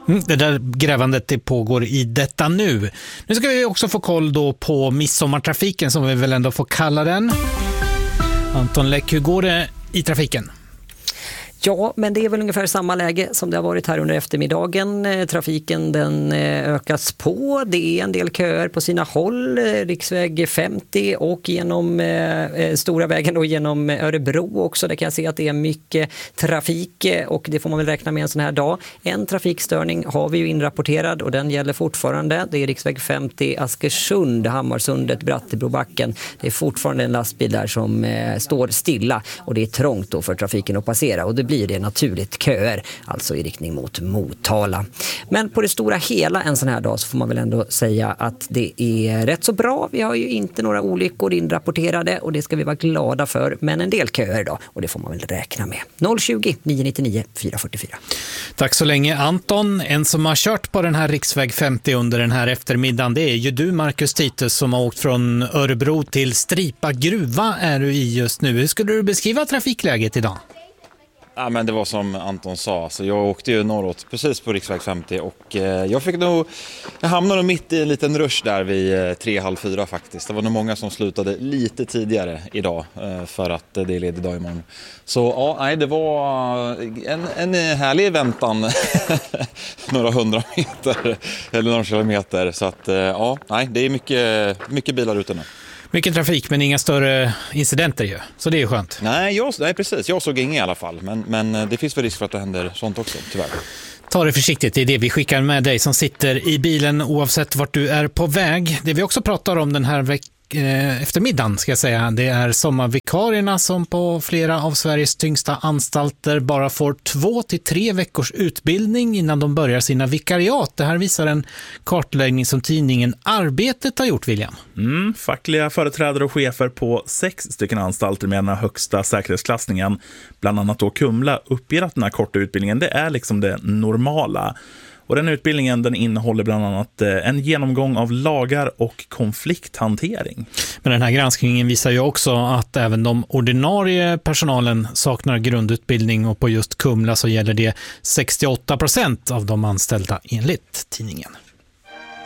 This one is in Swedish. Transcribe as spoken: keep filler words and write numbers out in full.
Mm, det där grävandet det pågår i detta nu. Nu ska vi också få koll då på midsommartrafiken som vi väl ändå får kalla den. Anton Läck, hur går det i trafiken? Ja, men det är väl ungefär samma läge som det har varit här under eftermiddagen. Trafiken den ökas på. Det är en del köer på sina håll. Riksväg femtio och genom eh, stora vägen och genom Örebro också. Där kan jag se att det är mycket trafik och det får man väl räkna med en sån här dag. En trafikstörning har vi ju inrapporterad och den gäller fortfarande. Det är riksväg femtio Askersund, Hammarsundet, Brattebrobacken. Det är fortfarande en lastbil där som eh, står stilla och det är trångt då för trafiken att passera och det blir det naturligt köer, alltså i riktning mot Motala. Men på det stora hela en sån här dag så får man väl ändå säga att det är rätt så bra. Vi har ju inte några olyckor inrapporterade och det ska vi vara glada för, men en del köer då och det får man väl räkna med. noll tjugo, nio nio nio, fyra fyra fyra. Tack så länge Anton. En som har kört på den här riksväg femtio under den här eftermiddagen, det är ju du Marcus Titus som har åkt från Örebro till Stripa gruva är du i just nu. Hur skulle du beskriva trafikläget idag? Ja, men det var som Anton sa, så jag åkte ju norrut precis på riksväg femtio och eh, jag fick nog, jag hamnade nog mitt i en liten rush där vid eh, tre, halv fyra faktiskt. Det var nog många som slutade lite tidigare idag eh, för att eh, det är ledig dag imorgon. Så ja, nej, det var en, en härlig väntan, några hundra meter eller några kilometer. Så att eh, ja, nej, det är mycket, mycket bilar ute nu. Mycket trafik men inga större incidenter ju, så det är skönt. Nej, jag, nej precis, jag såg inga i alla fall, men, men det finns väl risk för att det händer sånt också, tyvärr. Ta det försiktigt, det är det vi skickar med dig som sitter i bilen oavsett vart du är på väg. Det vi också pratar om den här veckan eftermiddagen ska jag säga, det är sommarvikarierna som på flera av Sveriges tyngsta anstalter bara får två till tre veckors utbildning innan de börjar sina vikariat. Det här visar en kartläggning som tidningen Arbetet har gjort, William. Mm, fackliga företrädare och chefer på sex stycken anstalter med den högsta säkerhetsklassningen, bland annat då Kumla, uppger att den här korta utbildningen det är liksom det normala. Och den utbildningen den innehåller bland annat en genomgång av lagar och konflikthantering. Men den här granskningen visar ju också att även de ordinarie personalen saknar grundutbildning och på just Kumla så gäller det sextioåtta procent av de anställda enligt tidningen.